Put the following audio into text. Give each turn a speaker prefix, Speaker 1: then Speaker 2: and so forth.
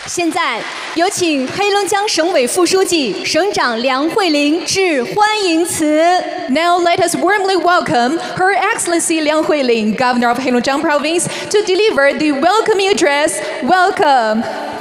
Speaker 1: 现在有请黑龙江省委副书记、省长梁慧玲致欢迎词。
Speaker 2: Now let us warmly welcome Her Excellency Liang Huiling, Governor of Heilongjiang Province, to deliver the welcoming address. Welcome.